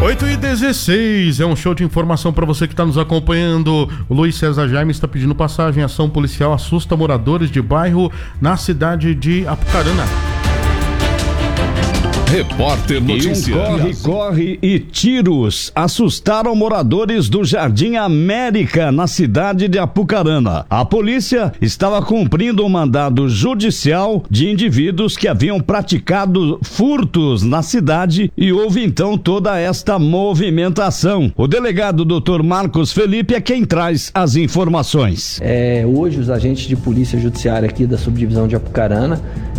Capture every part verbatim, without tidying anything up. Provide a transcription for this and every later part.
oito e dezesseis, é um show de informação para você que está nos acompanhando. O Luiz César Jaime está pedindo passagem. Ação policial assusta moradores de bairro na cidade de Apucarana. Repórter Notícias. E um corre, corre e tiros assustaram moradores do Jardim América, na cidade de Apucarana. A polícia estava cumprindo um mandado judicial de indivíduos que haviam praticado furtos na cidade e houve então toda esta movimentação. O delegado doutor Marcos Felipe é quem traz as informações. É, hoje os agentes de polícia judiciária aqui da subdivisão de Apucarana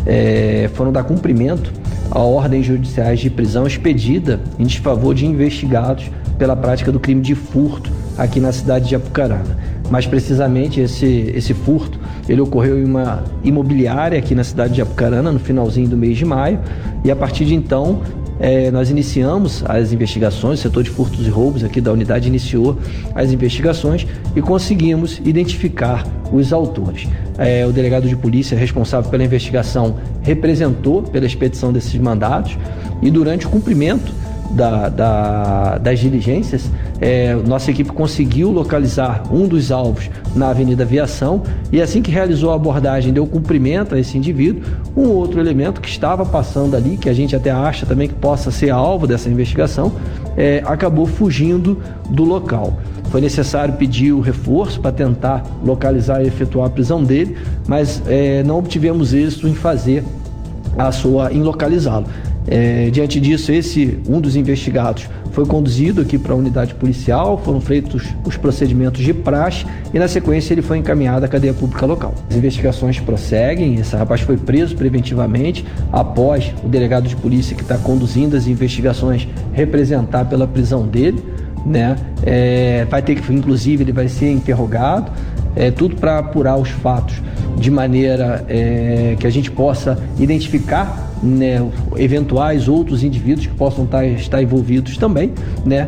é, foram dar cumprimento a ordens judiciais de prisão expedida em desfavor de investigados pela prática do crime de furto aqui na cidade de Apucarana. Mais precisamente, esse, esse furto ele ocorreu em uma imobiliária aqui na cidade de Apucarana no finalzinho do mês de maio, e a partir de então É, nós iniciamos as investigações, o setor de furtos e roubos aqui da unidade iniciou as investigações e conseguimos identificar os autores. É, o delegado de polícia responsável pela investigação representou pela expedição desses mandados e durante o cumprimento da, da, das diligências, é, nossa equipe conseguiu localizar um dos alvos na Avenida Aviação e assim que realizou a abordagem, deu cumprimento a esse indivíduo, um outro elemento que estava passando ali, que a gente até acha também que possa ser alvo dessa investigação, é, acabou fugindo do local. Foi necessário pedir o reforço para tentar localizar e efetuar a prisão dele, mas é, não obtivemos êxito em fazer a sua, em localizá-lo. É, diante disso, esse um dos investigados foi conduzido aqui para a unidade policial, foram feitos os procedimentos de praxe e na sequência ele foi encaminhado à cadeia pública local. As investigações prosseguem, esse rapaz foi preso preventivamente após o delegado de polícia que está conduzindo as investigações representar pela prisão dele, né? É, vai ter que, inclusive, ele vai ser interrogado, é, tudo para apurar os fatos de maneira é, que a gente possa identificar, né, eventuais outros indivíduos que possam estar, estar envolvidos também, né?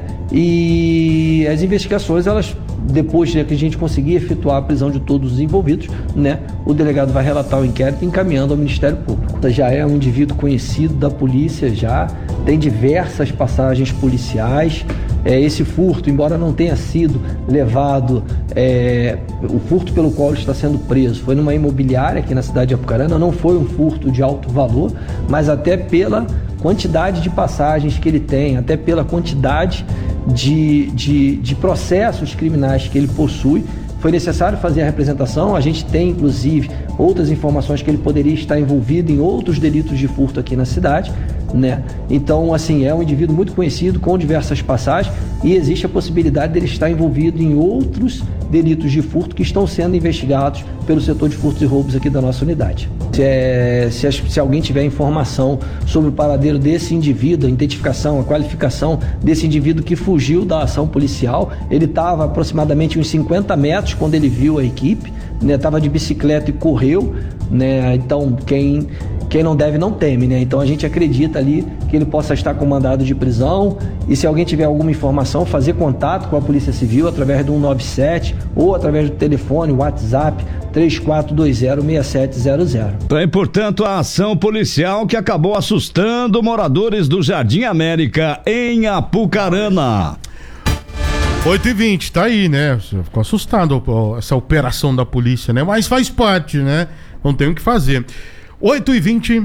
E as investigações, elas, depois de que a gente conseguir efetuar a prisão de todos os envolvidos, né, o delegado vai relatar o inquérito encaminhando ao Ministério Público. Já é um indivíduo conhecido da polícia, já tem diversas passagens policiais. É, esse furto, embora não tenha sido levado, é, o furto pelo qual ele está sendo preso foi numa imobiliária aqui na cidade de Apucarana, não foi um furto de alto valor, mas até pela quantidade de passagens que ele tem, até pela quantidade de, de, de processos criminais que ele possui, foi necessário fazer a representação. A gente tem, inclusive, outras informações que ele poderia estar envolvido em outros delitos de furto aqui na cidade, né? Então, assim, é um indivíduo muito conhecido, com diversas passagens, e existe a possibilidade dele estar envolvido em outros delitos de furto que estão sendo investigados pelo setor de furtos e roubos aqui da nossa unidade. Se, é, se, se alguém tiver informação sobre o paradeiro desse indivíduo, a identificação, a qualificação desse indivíduo que fugiu da ação policial, ele estava aproximadamente uns cinquenta metros quando ele viu a equipe, né? Estava de bicicleta e correu, né? Então, quem... Quem não deve não teme, né? Então a gente acredita ali que ele possa estar com mandado de prisão, e se alguém tiver alguma informação, fazer contato com a Polícia Civil através do um nove sete ou através do telefone, WhatsApp três quatro dois zero, seis sete zero zero. Tem, portanto, a ação policial que acabou assustando moradores do Jardim América em Apucarana. oito e vinte, tá aí, né? Você ficou assustado essa operação da polícia, né? Mas faz parte, né? Não tem o que fazer. oito e vinte.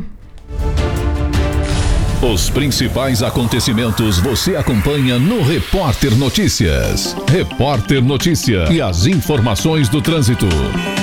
Os principais acontecimentos você acompanha no Repórter Notícias. Repórter Notícia e as informações do trânsito.